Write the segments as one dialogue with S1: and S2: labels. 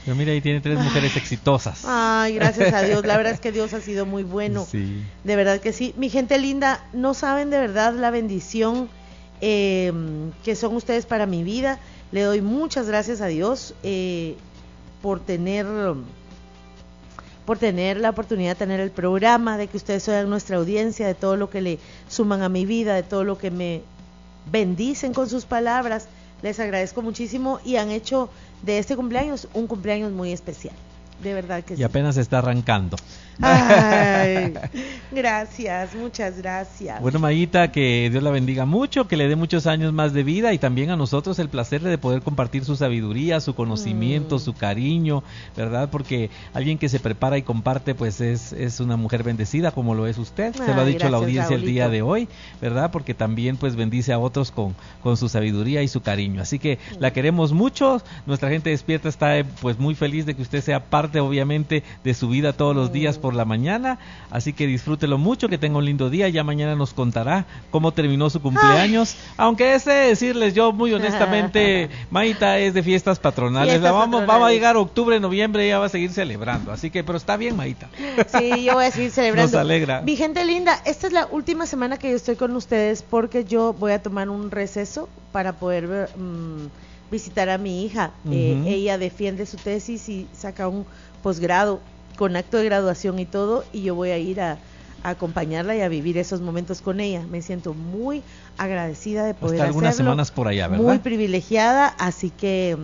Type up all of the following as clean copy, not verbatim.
S1: Pero mira, ahí tiene 3 mujeres exitosas.
S2: Ay, gracias a Dios. La verdad es que Dios ha sido muy bueno.
S1: Sí.
S2: De verdad que sí. Mi gente linda, no saben de verdad la bendición que son ustedes para mi vida. Le doy muchas gracias a Dios por tener la oportunidad de tener el programa, de que ustedes sean nuestra audiencia, de todo lo que le suman a mi vida, de todo lo que me bendicen con sus palabras. Les agradezco muchísimo y han hecho de este cumpleaños un cumpleaños muy especial. De verdad que sí.
S1: Y apenas está arrancando.
S2: Ay, gracias, muchas gracias.
S1: Bueno, Mayita, que Dios la bendiga mucho, que le dé muchos años más de vida y también a nosotros el placer de poder compartir su sabiduría, su conocimiento, su cariño, ¿verdad? Porque alguien que se prepara y comparte, pues es una mujer bendecida, como lo es usted. Se lo ha dicho la audiencia el día de hoy, ¿verdad? Porque también pues bendice a otros con su sabiduría y su cariño. Así que la queremos mucho. Nuestra gente despierta está pues muy feliz de que usted sea parte, obviamente, de su vida todos los días por la mañana, así que disfrútelo mucho, que tenga un lindo día. Ya mañana nos contará cómo terminó su cumpleaños. Aunque decirles yo muy honestamente, Maita es de fiestas patronales. Vamos a llegar octubre, noviembre, ya va a seguir celebrando, así que, pero está bien, Maita.
S2: Sí, yo voy a seguir celebrando.
S1: Nos alegra.
S2: Mi gente linda, esta es la última semana que yo estoy con ustedes porque yo voy a tomar un receso para poder visitar a mi hija. Ella defiende su tesis y saca un posgrado con acto de graduación y todo, y yo voy a ir a acompañarla y a vivir esos momentos con ella. Me siento muy agradecida de poder hacerlo.
S1: Algunas semanas por allá, ¿verdad?
S2: Muy privilegiada, así que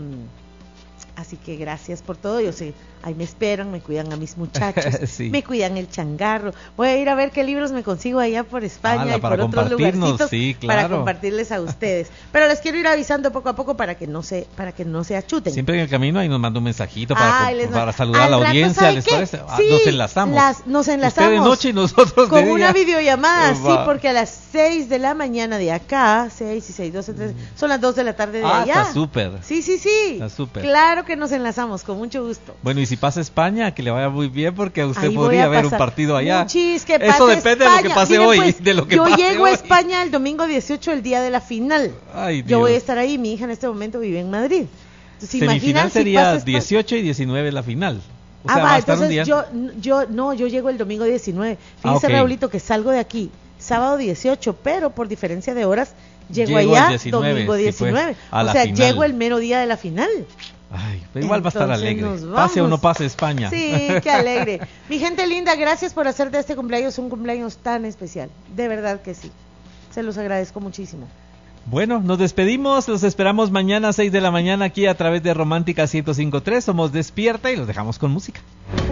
S2: gracias por todo. Yo sé, ahí me esperan, me cuidan a mis muchachos,
S1: sí.
S2: Me cuidan el changarro. Voy a ir a ver qué libros me consigo allá por España y por otros lugarcitos,
S1: sí, claro,
S2: para compartirles a ustedes. Pero les quiero ir avisando poco a poco para que no se achuten.
S1: Siempre en el camino ahí nos manda un mensajito para saludar a la audiencia. ¿Les parece?
S2: Sí,
S1: nos enlazamos.
S2: Nos enlazamos.
S1: Usted de noche y nosotros
S2: con
S1: de día.
S2: Una videollamada, sí, porque a las 6 de la mañana de acá, 6 y 6, 12, 13, son las 2 de la tarde de allá.
S1: Está súper.
S2: Sí.
S1: Está súper.
S2: Claro que nos enlazamos, con mucho gusto.
S1: Bueno, y si pasa España, que le vaya muy bien, porque usted podría ver un partido allá.
S2: Eso
S1: depende de lo que pase hoy.
S2: Pues, yo llego a España el domingo 18, el día de la final.
S1: Ay, Dios.
S2: Yo voy a estar ahí, mi hija en este momento vive en Madrid. Entonces,
S1: semifinal sería 18 y 19 la final. O sea,
S2: va, entonces yo llego el domingo 19. Fíjese, Raulito, que salgo de aquí sábado 18, pero por diferencia de horas llego allá 19, domingo 19. O sea, llego el mero día de la final.
S1: Ay, pero igual va a estar alegre. Pase o no pase España.
S2: Sí, qué alegre. Mi gente linda, gracias por hacer de este cumpleaños un cumpleaños tan especial. De verdad que sí. Se los agradezco muchísimo.
S1: Bueno, nos despedimos, los esperamos mañana a 6 de la mañana aquí a través de Romántica 105.3. Somos Despierta y los dejamos con música.